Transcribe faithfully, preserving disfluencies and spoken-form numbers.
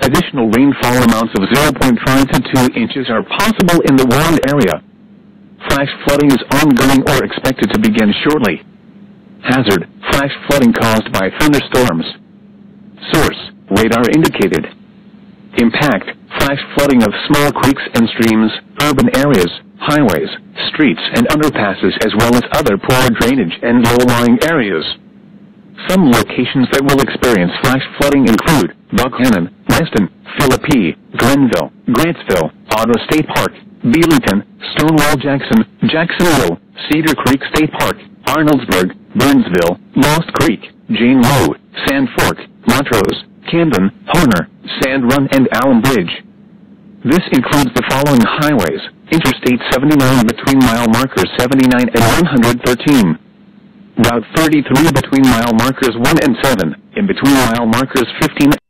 Additional rainfall amounts of zero point five to two inches are possible in the warned area. Flash flooding is ongoing or expected to begin shortly. Hazard: flash flooding caused by thunderstorms. Source: radar indicated. Impact: flash flooding of small creeks and streams, urban areas, highways, streets and underpasses, as well as other poor drainage and low-lying areas. Some locations that will experience flash flooding include Buckhannon, Weston, Philippi, Glenville, Grantsville, Ottawa State Park, Beaverton, Stonewall Jackson, Jacksonville, Cedar Creek State Park, Arnoldsburg, Burnsville, Lost Creek, Jane Road, Sand Fork, Montrose, Camden, Horner, Sand Run and Allen Bridge. This includes the following highways: Interstate seventy-nine between mile markers seventy-nine and one hundred thirteen. Route thirty-three between mile markers one and seven, in between mile markers fifteen